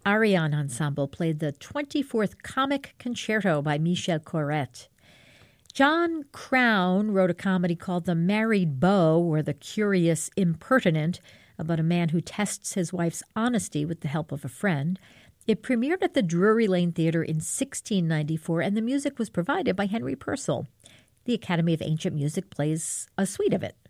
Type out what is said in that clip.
Ariane Ensemble played the 24th Comic Concerto by Michel Corrette. John Crown wrote a comedy called The Married Beau, or The Curious Impertinent, about a man who tests his wife's honesty with the help of a friend. It premiered at the Drury Lane Theatre in 1694, and the music was provided by Henry Purcell. The Academy of Ancient Music plays a suite of it.